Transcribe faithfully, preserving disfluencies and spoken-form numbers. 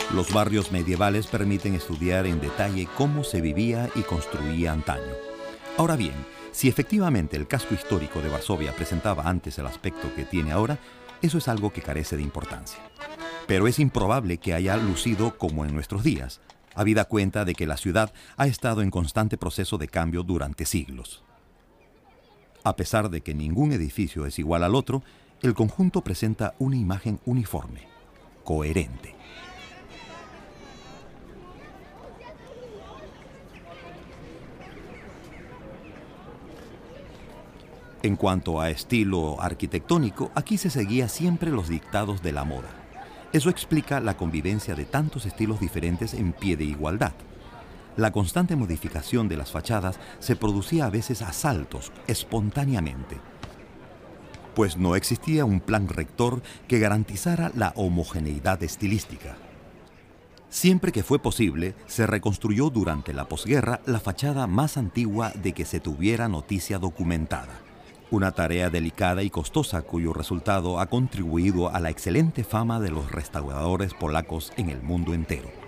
Los barrios medievales permiten estudiar en detalle cómo se vivía y construía antaño. Ahora bien, si efectivamente el casco histórico de Varsovia presentaba antes el aspecto que tiene ahora, eso es algo que carece de importancia. Pero es improbable que haya lucido como en nuestros días, habida cuenta de que la ciudad ha estado en constante proceso de cambio durante siglos. A pesar de que ningún edificio es igual al otro, el conjunto presenta una imagen uniforme, coherente. En cuanto a estilo arquitectónico, aquí se seguía siempre los dictados de la moda. Eso explica la convivencia de tantos estilos diferentes en pie de igualdad. La constante modificación de las fachadas se producía a veces a saltos, espontáneamente, pues no existía un plan rector que garantizara la homogeneidad estilística. Siempre que fue posible, se reconstruyó durante la posguerra la fachada más antigua de que se tuviera noticia documentada. Una tarea delicada y costosa cuyo resultado ha contribuido a la excelente fama de los restauradores polacos en el mundo entero.